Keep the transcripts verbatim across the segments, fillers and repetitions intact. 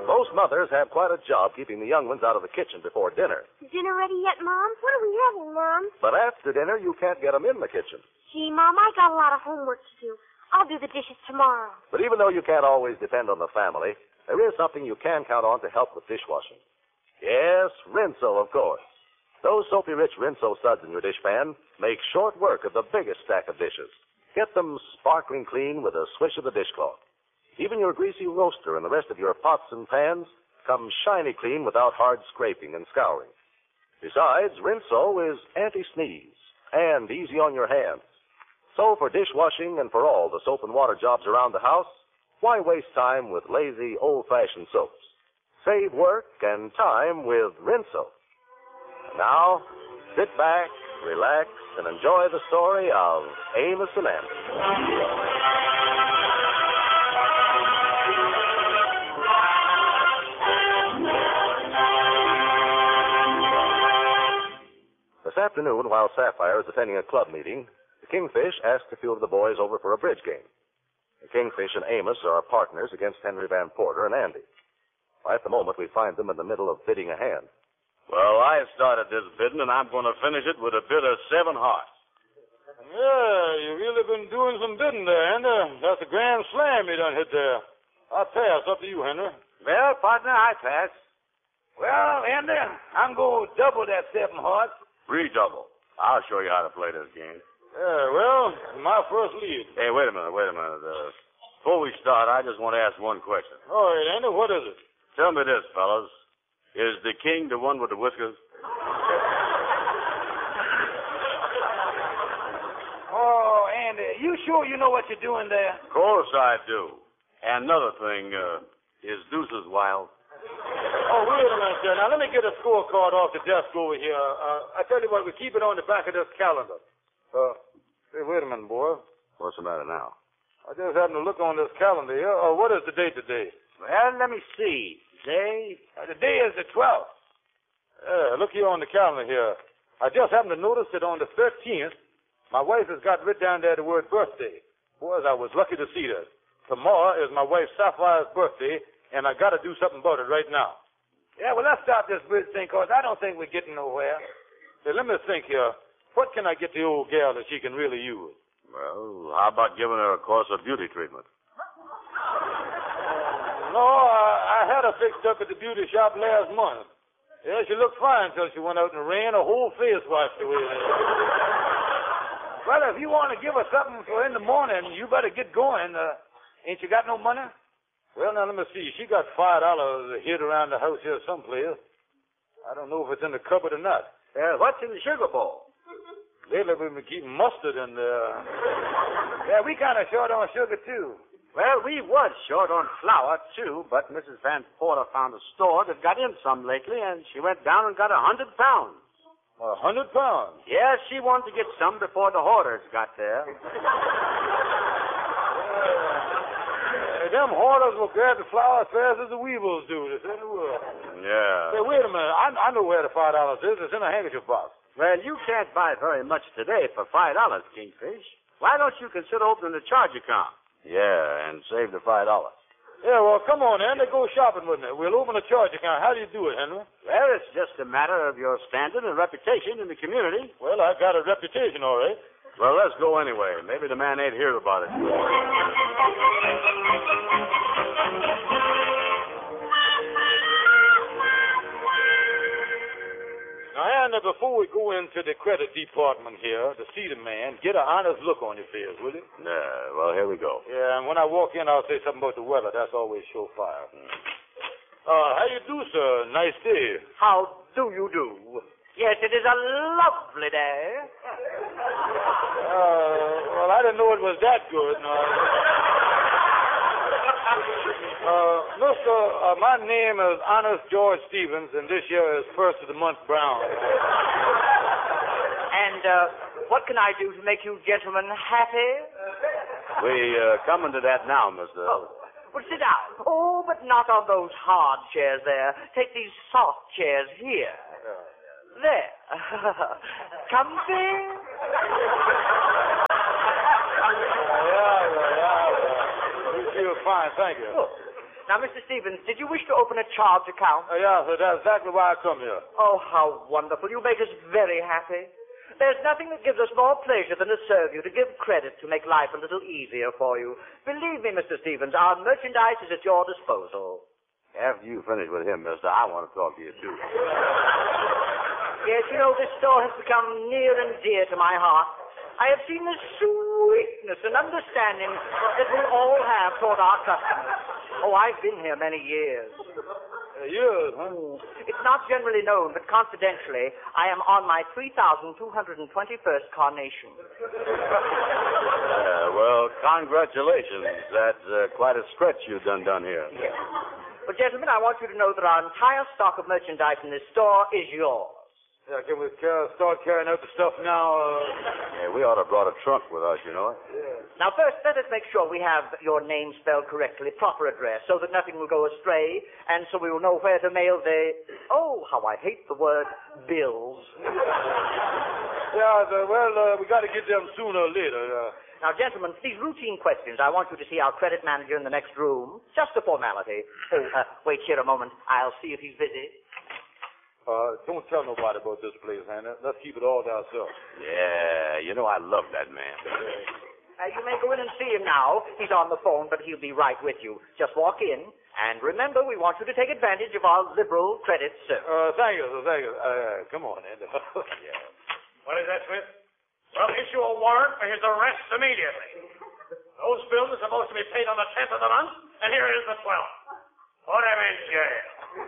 Most mothers have quite a job keeping the young ones out of the kitchen before dinner. Is dinner ready yet, Mom? What are we having, Mom? But after dinner, you can't get them in the kitchen. Gee, Mom, I got a lot of homework to do. I'll do the dishes tomorrow. But even though you can't always depend on the family, there is something you can count on to help with dishwashing. Yes, Rinso, of course. Those soapy-rich Rinso suds in your dishpan make short work of the biggest stack of dishes. Get them sparkling clean with a swish of the dishcloth. Even your greasy roaster and the rest of your pots and pans come shiny clean without hard scraping and scouring. Besides, Rinso is anti-sneeze and easy on your hands. So for dishwashing and for all the soap and water jobs around the house, why waste time with lazy, old-fashioned soaps? Save work and time with Rinso. And now, sit back, relax, and enjoy the story of Amos and Andy. This afternoon, while Sapphire is attending a club meeting, the Kingfish asked a few of the boys over for a bridge game. The Kingfish and Amos are partners against Henry Van Porter and Andy. At the moment, we find them in the middle of bidding a hand. Well, I started this bidding, and I'm going to finish it with a bid of seven hearts. Yeah, you really been doing some bidding there, Andy. That's a grand slam you done hit there. I pass. Up to you, Henry. Well, partner, I pass. Well, Andy, I'm going to double that seven hearts. Redouble. I'll show you how to play this game. Yeah, well, my first lead. Hey, wait a minute, wait a minute. Uh, before we start, I just want to ask one question. All right, Andy, what is it? Tell me this, fellas. Is the king the one with the whiskers? Oh, Andy, you sure you know what you're doing there? Of course I do. And another thing, uh, is Deuces wild? Oh, wait a minute, sir. Now, let me get a scorecard off the desk over here. Uh, I tell you what, we keep it on the back of this calendar. Uh, hey, wait a minute, boy. What's the matter now? I just happened to look on this calendar here. Uh, what is the date today? Well, let me see. Day? Uh, the day is the twelfth. Yeah, look here on the calendar here. I just happened to notice that on the thirteenth, my wife has got written down there the word birthday. Boys, I was lucky to see that. Tomorrow is my wife Sapphire's birthday, and I got to do something about it right now. Yeah, well, let's stop this bridge thing, cause I don't think we're getting nowhere. Hey, let me think here. What can I get the old gal that she can really use? Well, how about giving her a course of beauty treatment? No, I, I had her fixed up at the beauty shop last month. Yeah, she looked fine until she went out in the rain. Her whole face washed away. Well, if you want to give her something for in the morning, you better get going. Uh, ain't you got no money? Well, now, let me see. She got five dollars hid around the house here someplace. I don't know if it's in the cupboard or not. Uh, what's in the sugar bowl? Lately, we've been keeping mustard in there. Yeah, we kind of short on sugar, too. Well, we was short on flour, too, but Missus Van Porter found a store that got in some lately, and she went down and got a hundred pounds. A hundred pounds? Yes, she wanted to get some before the hoarders got there. uh, them hoarders will grab the flour as fast as the weevils do. This in the world. Yeah. Hey, wait a minute. I, I know where the five dollars is. It's in a handkerchief box. Well, you can't buy very much today for five dollars, Kingfish. Why don't you consider opening a charge account? Yeah, and save the five dollars. Yeah, well, come on, Henry. Go shopping with me. We'll open a charge account. How do you do it, Henry? Well, it's just a matter of your standing and reputation in the community. Well, I've got a reputation, all right. Well, let's go anyway. Maybe the man ain't heard about it. Now, Anna, before we go into the credit department here to see the man, get an honest look on your face, will you? Yeah, well, here we go. Yeah, and when I walk in, I'll say something about the weather. That's always surefire. Mm. Uh, how you do, sir? Nice day. How do you do? Yes, it is a lovely day. Uh, well, I didn't know it was that good. No. Uh, mister, uh, my name is Honest George Stevens, and this year is first of the month brown. And uh, what can I do to make you gentlemen happy? We uh, coming to that now, mister. Oh, well, sit down. Oh, but not on those hard chairs there. Take these soft chairs here. There. Comfy? Yeah, yeah, yeah. You feel fine, thank you. Oh. Now, Mister Stevens, did you wish to open a charge account? Uh, yeah, sir, that's exactly why I come here. Oh, how wonderful. You make us very happy. There's nothing that gives us more pleasure than to serve you, to give credit, to make life a little easier for you. Believe me, Mister Stevens, our merchandise is at your disposal. After you finish with him, mister, I want to talk to you, too. Yes, you know, this store has become near and dear to my heart. I have seen the sweetness and understanding that we all have toward our customers. Oh, I've been here many years. Uh, years, huh? It's not generally known, but confidentially, I am on my three thousand two hundred twenty-first carnation. Uh, well, congratulations. That's uh, quite a stretch you've done done here. Yes. But, gentlemen, I want you to know that our entire stock of merchandise in this store is yours. Yeah, can we uh, start carrying out the stuff now? Uh... Yeah, we ought to have brought a trunk with us, you know. Yeah. Now, first, let us make sure we have your name spelled correctly, proper address, so that nothing will go astray, and so we will know where to mail the, oh, how I hate the word, bills. Yeah, the, well, uh, we got to get them sooner or later. Uh... Now, gentlemen, for these routine questions, I want you to see our credit manager in the next room. Just a formality. Oh, uh, wait here a moment. I'll see if he's busy. Uh, don't tell nobody about this place, Hannah. Let's keep it all to ourselves. Yeah, you know, I love that man. Uh, you may go in and see him now. He's on the phone, but he'll be right with you. Just walk in, and remember, we want you to take advantage of our liberal credit service. Uh, thank you, sir, thank you. Uh, come on, Andy. Yeah. What is that, Smith? Well, issue a warrant for his arrest immediately. Those bills are supposed to be paid on the tenth of the month, and here it is the twelfth. Put him in jail.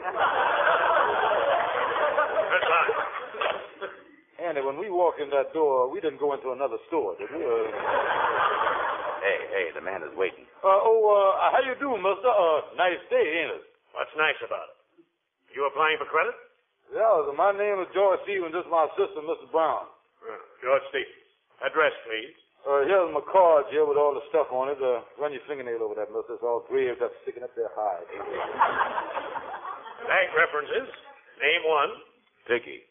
Good luck. Andy, when we walked in that door, we didn't go into another store, did we? Uh... Hey, hey, the man is waiting. Uh, oh, uh, how you doing, mister? Uh, nice day, ain't it? What's nice about it? You applying for credit? Yeah, sir, my name is George Stevens. This is my sister, Missus Brown. Uh, George Stevens. Address, please. Uh, here's my card here with all the stuff on it. Uh, run your fingernail over that, mister. It's all gray. That's sticking up there high. Bank references. Name one. Dickie.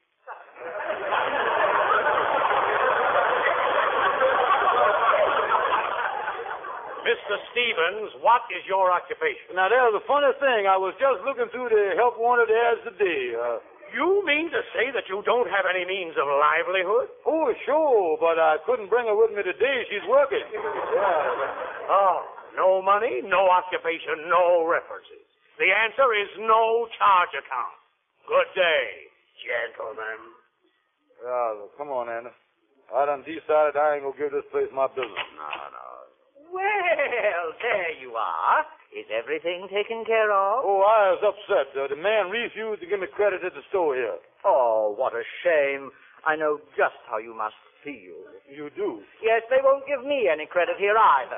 Mister Stevens, what is your occupation? Now, there's a funny thing. I was just looking through the help wanted ads today. Uh, You mean to say that you don't have any means of livelihood? oh, sure, but I couldn't bring her with me today. She's working. Yeah. Oh, no money, no occupation, no references. The answer is no charge account. Good day, gentlemen. Yeah, come on, Anna. I done decided I ain't gonna give this place my business. No, no. Well, there you are. Is everything taken care of? Oh, I was upset. Uh, the man refused to give me credit at the store here. Oh, what a shame. I know just how you must feel. You do? Yes, they won't give me any credit here either.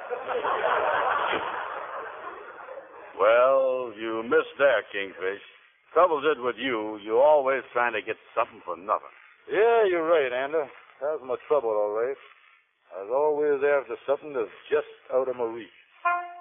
Well, you missed there, Kingfish. Trouble is with you, you're always trying to get something for nothing. Yeah, you're right, Andy. That's my trouble, all right. I was always after something that's just out of my reach.